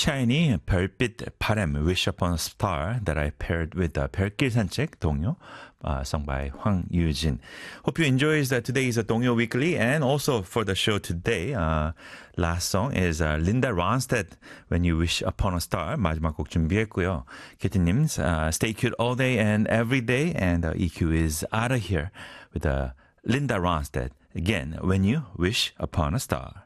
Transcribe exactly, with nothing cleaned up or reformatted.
Shiny, 별빛 바람, Wish Upon a Star that I paired with uh, 별길 산책, 동요, uh, sung by Hwang Yoo-jin. Hope you enjoyed uh, today's uh, 동요 Weekly and also for the show today. Uh, last song is uh, Linda Ronstadt, When You Wish Upon a Star. 마지막 곡 준비했고요. 키티님, uh, stay cute all day and every day. And uh, E Q is out of here with uh, Linda Ronstadt. Again, When You Wish Upon a Star.